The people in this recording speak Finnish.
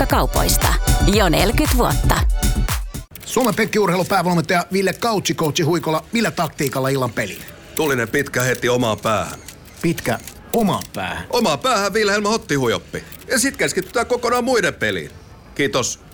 kaupoista. Jo 40 vuotta. Suomen penkkiurheilun päävalmentaja Ville Kautsi, coachi Huikola. Millä taktiikalla illan peliin? Tulinen pitkä heti omaan päähän. Pitkä omaan päähän? Omaan päähän Vilhelma Hotti Hujoppi. Ja sit keskitytään kokonaan muiden peliin. Kiitos